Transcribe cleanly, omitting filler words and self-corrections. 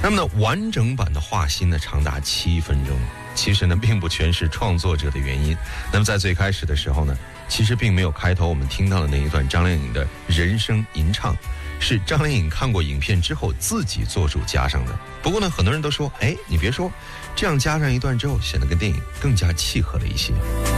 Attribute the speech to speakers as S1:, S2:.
S1: 那么呢，完整版的画心呢长达7分钟，其实呢并不全是创作者的原因。那么在最开始的时候呢，其实并没有开头我们听到的那一段张靓颖的人声吟唱，是张靓颖看过影片之后自己做主加上的。不过呢，很多人都说，你别说，这样加上一段之后，显得跟电影更加契合了一些。